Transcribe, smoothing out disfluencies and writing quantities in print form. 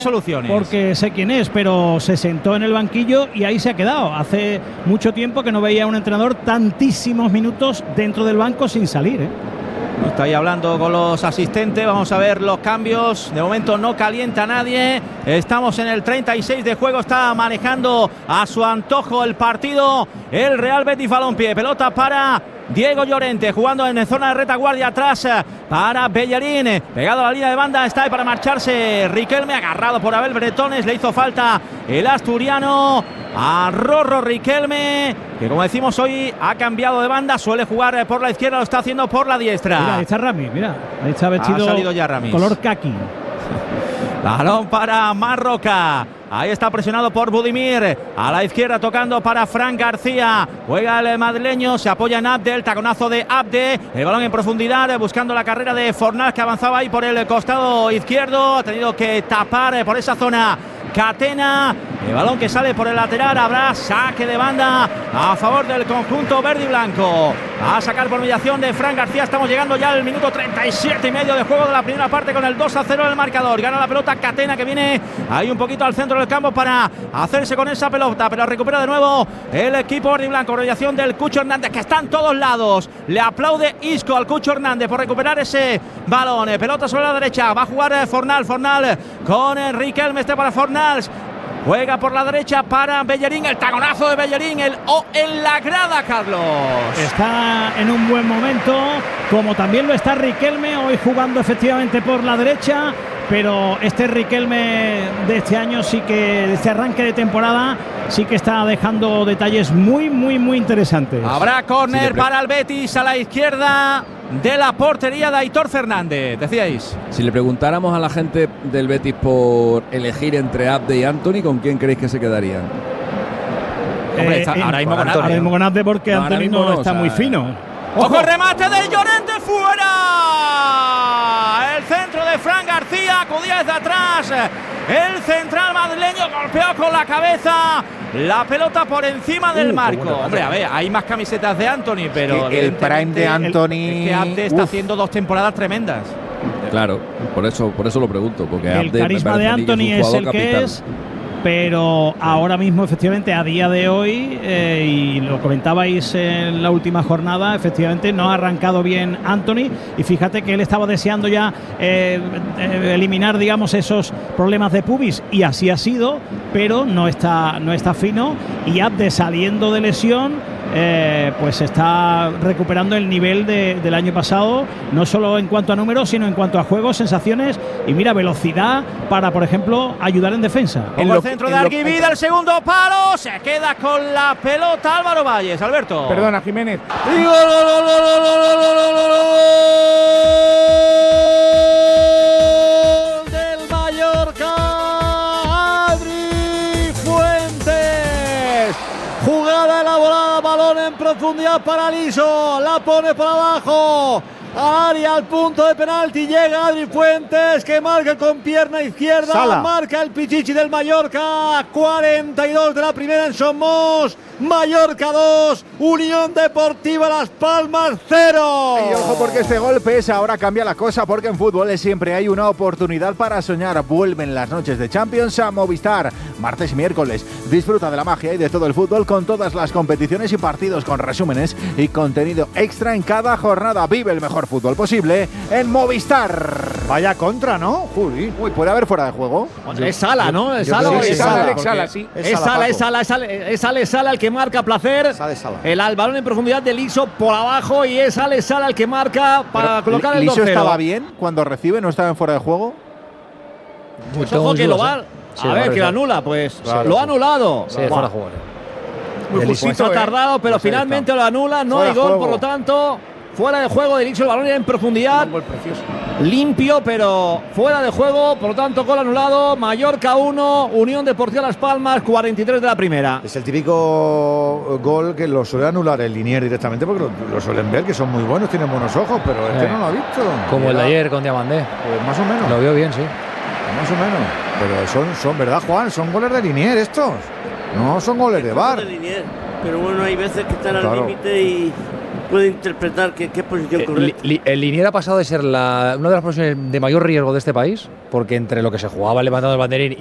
soluciones. Porque sé quién es, pero se sentó en el banquillo y ahí se ha quedado. Hace mucho tiempo que no veía a un entrenador tantísimos minutos dentro del banco sin salir, ¿eh? Está ahí hablando con los asistentes. Vamos a ver los cambios. De momento no calienta nadie. Estamos en el 36 de juego. Está manejando a su antojo el partido el Real Betis Balompié. Pelota para Diego Llorente, jugando en zona de retaguardia atrás para Bellerín, pegado a la línea de banda, está ahí para marcharse Riquelme, agarrado por Abel Bretones, le hizo falta el asturiano a Rorro Riquelme, que como decimos hoy ha cambiado de banda, suele jugar por la izquierda, lo está haciendo por la diestra. Mira, ahí está Rami, mira, ahí está vestido, ha salido ya Ramis, color kaki. Balón para Marroca. Ahí está presionado por Budimir. A la izquierda tocando para Fran García. Juega el madrileño. Se apoya en Abde. El taconazo de Abde. El balón en profundidad. Buscando la carrera de Fornals, que avanzaba ahí por el costado izquierdo. Ha tenido que tapar por esa zona Catena. El balón que sale por el lateral. Habrá saque de banda a favor del conjunto verde y blanco. A sacar por mediación de Fran García. Estamos llegando ya al minuto 37 y medio de juego de la primera parte, con el 2-0 en el marcador. Gana la pelota Catena, que viene ahí un poquito al centro del campo para hacerse con esa pelota, pero recupera de nuevo el equipo verde y blanco. Mediación del Cucho Hernández, que está en todos lados. Le aplaude Isco al Cucho Hernández por recuperar ese balón. Pelota sobre la derecha. Va a jugar Fornals con Riquelme, para Fornals. Juega por la derecha para Bellerín, el taconazo de Bellerín, en la grada, Carlos. Está en un buen momento, como también lo está Riquelme, hoy jugando efectivamente por la derecha, pero este Riquelme de este año sí que, de este arranque de temporada, sí que está dejando detalles muy interesantes. Habrá córner para el Betis a la izquierda de la portería de Aitor Fernández, decíais. Si le preguntáramos a la gente del Betis por elegir entre Abde y Antony, ¿con quién creéis que se quedarían? Hombre, ahora mismo con Abde. Ahora mismo con Abde, porque no, Antony no está muy fino. ¡Ojo, el remate de Llorente fuera! El centro de Fran García, acudía desde atrás. El central madrileño golpeó con la cabeza la pelota por encima del marco. Hombre, a ver, hay más camisetas de Antony, pero el prime de Antony. Es que Abde está haciendo 2 temporadas tremendas. Claro, por eso lo pregunto, porque el carisma de Antony es el que es, pero ahora mismo, efectivamente, a día de hoy, y lo comentabais en la última jornada, efectivamente no ha arrancado bien Antony, y fíjate que él estaba deseando ya eliminar, digamos, esos problemas de pubis, y así ha sido, pero no está fino, y Abde, saliendo de lesión, pues está recuperando el nivel del año pasado, no solo en cuanto a números, sino en cuanto a juego, sensaciones y mira, velocidad para, por ejemplo, ayudar en defensa. En el centro de Arguivida, el segundo palo, se queda con la pelota Álvaro Valles. Alberto. Perdona, Jiménez. Del Mallorca, Adri Fuentes. Jugada elaborada, balón en profundidad para Liso, la pone por abajo, al área, al punto de penalti, llega Adri Fuentes, que marca con pierna izquierda. Sala. Marca el Pichichi del Mallorca, 42 de la primera en Somos. Mallorca 2, Unión Deportiva Las Palmas 0. Y ojo, porque este golpe ahora cambia la cosa, porque en fútbol siempre hay una oportunidad para soñar. Vuelven las noches de Champions a Movistar, martes y miércoles. Disfruta de la magia y de todo el fútbol con todas las competiciones y partidos, con resúmenes y contenido extra en cada jornada. Vive el mejor fútbol posible en Movistar. Vaya contra, ¿no? Uy, ¿puede haber fuera de juego? Bueno, es Sala, ¿no? Es Sala, sí, Sala, sí. Es Sala el que marca Placer. El balón en profundidad de Liso por abajo, y es Sala el que marca para colocar el 2-0. ¿Liso estaba bien cuando recibe? ¿No estaba en fuera de juego? Pues ojo que lo va. A ver, que lo anula, pues claro, lo ha anulado. Sí, fuera de juego. Muy justito, ha tardado, pero finalmente lo anula. No hay gol, por lo tanto, fuera de juego de Liso. El balón en profundidad. Un gol precioso. Limpio, pero fuera de juego, por lo tanto, gol anulado. Mallorca 1, Unión Deportiva Las Palmas 43 de la primera. Es el típico gol que lo suele anular el Liniers directamente, porque lo suelen ver, que son muy buenos, tienen buenos ojos, pero este no lo ha visto. Como el de ayer con Diamandé. Pues más o menos. Lo vio bien, sí. Más o menos. Pero son ¿verdad, Juan? Son goles de Liniers estos. No son goles de VAR. Pero bueno, hay veces que están al límite y puede interpretar qué posición correcta. El Liniers ha pasado de ser una de las posiciones de mayor riesgo de este país, porque entre lo que se jugaba levantando el banderín